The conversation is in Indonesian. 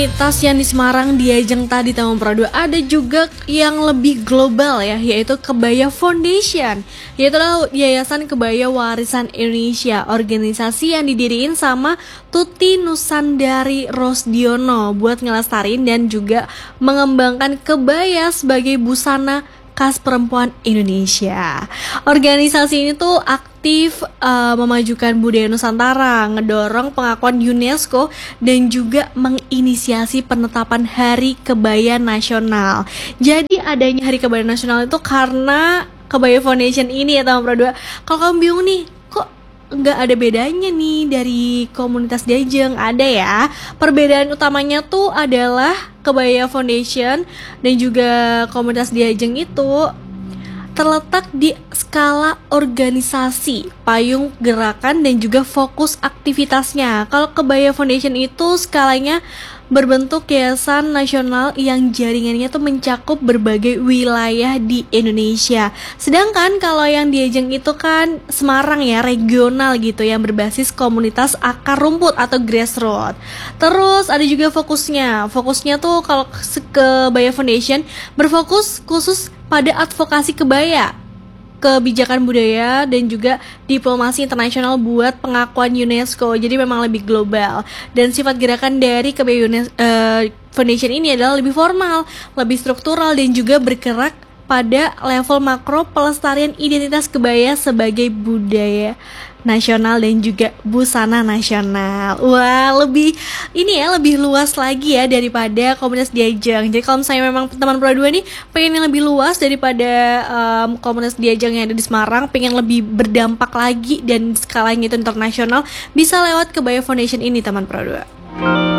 Komunitas yang di Semarang Diajeng tadi Taman Pro 2 ada juga yang lebih global ya, yaitu Kebaya Foundation, yaitu Yayasan Kebaya Warisan Indonesia, organisasi yang didiriin sama Tuti Nusandari Rosdiono buat ngelestariin dan juga mengembangkan kebaya sebagai busana khas perempuan Indonesia. Organisasi ini tuh aktif memajukan budaya Nusantara, ngedorong pengakuan UNESCO dan juga menginisiasi penetapan Hari Kebaya Nasional. Jadi adanya Hari Kebaya Nasional itu karena Kebaya Foundation ini ya Taman Pro 2. Kalau kamu bingung nih, kok nggak ada bedanya nih dari komunitas Diajeng? Ada ya. Perbedaan utamanya tuh adalah Kebaya Foundation dan juga komunitas Diajeng itu terletak di skala organisasi, payung gerakan dan juga fokus aktivitasnya. Kalau Kebaya Foundation itu skalanya berbentuk yayasan nasional yang jaringannya tuh mencakup berbagai wilayah di Indonesia. Sedangkan kalau yang Diajeng itu kan Semarang ya, regional gitu, yang berbasis komunitas akar rumput atau grassroots. Terus ada juga fokusnya. Fokusnya tuh kalau Kebaya Foundation berfokus khusus pada advokasi kebaya, kebijakan budaya dan juga diplomasi internasional buat pengakuan UNESCO. Jadi memang lebih global. Dan sifat gerakan dari Kebaya Foundation ini adalah lebih formal, lebih struktural dan juga bergerak pada level makro pelestarian identitas kebaya sebagai budaya nasional dan juga busana nasional. Wah, lebih luas lagi ya daripada komunitas Diajeng. Jadi kalau misalnya memang teman Pro 2 nih pengen yang lebih luas daripada komunitas Diajeng yang ada di Semarang, pengen lebih berdampak lagi dan skalanya itu internasional, bisa lewat Kebaya Foundation ini teman Pro 2.